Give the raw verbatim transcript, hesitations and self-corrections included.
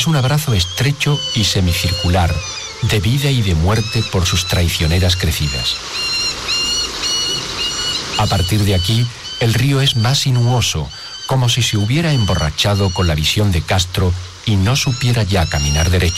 Es un abrazo estrecho y semicircular, de vida y de muerte por sus traicioneras crecidas. A partir de aquí, el río es más sinuoso, como si se hubiera emborrachado con la visión de Castro y no supiera ya caminar derecho.